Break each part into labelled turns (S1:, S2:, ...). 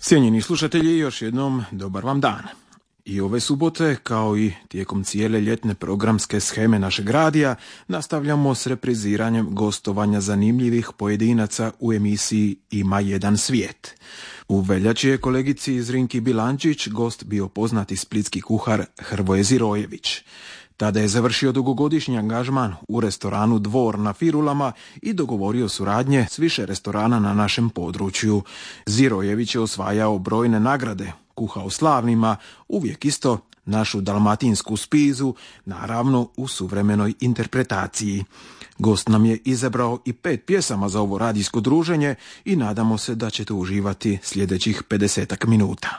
S1: Cijenjeni slušatelji, još jednom dobar vam dan. I ove subote, kao i tijekom cijele ljetne programske sheme našeg radija, nastavljamo s repriziranjem gostovanja zanimljivih pojedinaca u emisiji Ima jedan svijet. U veljači je kolegici Zrinki Bilančić gost bio poznati splitski kuhar Hrvoje Zirojević. Tada je završio dugogodišnji angažman u restoranu Dvor na Firulama i dogovorio suradnje s više restorana na našem području. Zirojević je osvajao brojne nagrade, kuhao slavnima, uvijek isto našu dalmatinsku spizu, naravno u suvremenoj interpretaciji. Gost nam je izabrao i 5 pjesama za ovo radijsko druženje i nadamo se da ćete uživati sljedećih 50 minuta.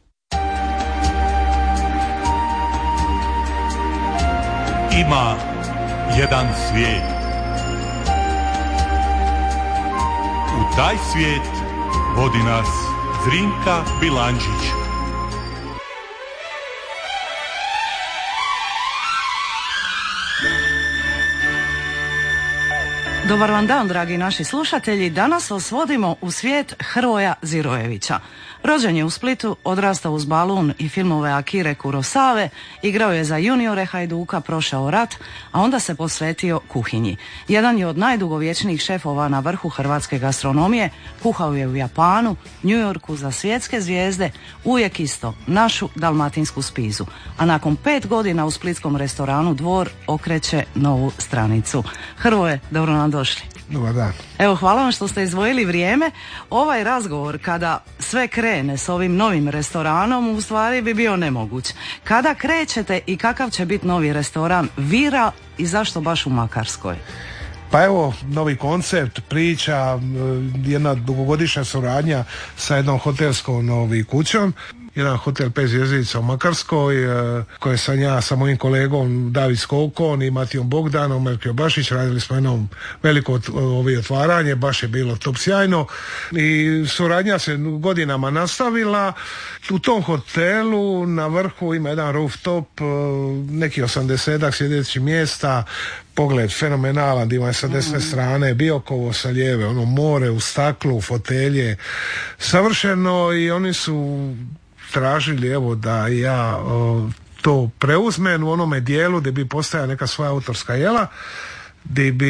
S2: Ima jedan svijet. U taj svijet vodi nas Zrinka Bilančić.
S3: Dobar vam dan, dragi naši slušatelji. Danas vas vodimo u svijet Hrvoja Zirojevića. Rođen je u Splitu, odrastao uz balun i filmove Akire Kurosave, igrao je za juniore Hajduka, prošao rat, a onda se posvetio kuhinji. Jedan je od najdugovječnijih šefova na vrhu hrvatske gastronomije, kuhao je u Japanu, New Yorku za svjetske zvijezde, uvijek isto, našu dalmatinsku spizu. A nakon 5 godina u splitskom restoranu Dvor okreće novu stranicu. Hrvoje, dobro nam došli.
S4: Dobar dan.
S3: Evo, hvala vam što ste izdvojili vrijeme. Ovaj razgovor, kada sve krene s ovim novim restoranom, u stvari bi bio nemoguć. Kada krećete i kakav će biti novi restoran Vira i zašto baš u Makarskoj?
S4: Pa evo, novi koncept, priča, jedna dugogodišnja suradnja sa jednom hotelskom kućom. Jedan hotel 5 zvjezdica u Makarskoj, koje sam ja sa mojim kolegom David Skokon i Matijom Bogdanom, Melkio Bašić, radili smo jedno veliko otvaranje, baš je bilo top sjajno i suradnja se godinama nastavila. U tom hotelu na vrhu ima jedan rooftop, neki 80 sjedećih mjesta, pogled fenomenalan, gdje ima sa desne strane Biokovo, sa lijeve ono more u staklu, fotelje, savršeno, i oni su tražili evo da ja to preuzmem u onome dijelu gdje bi postojala neka svoja autorska jela, gdje bi